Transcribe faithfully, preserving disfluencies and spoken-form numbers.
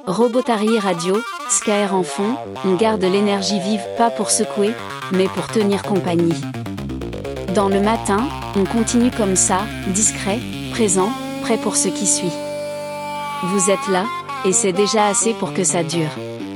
Robotari Radio, Skaer en fond, on garde l'énergie vive pas pour secouer, mais pour tenir compagnie. Dans le matin, on continue comme ça, discret, présent, prêt pour ce qui suit. Vous êtes là, et c'est déjà assez pour que ça dure.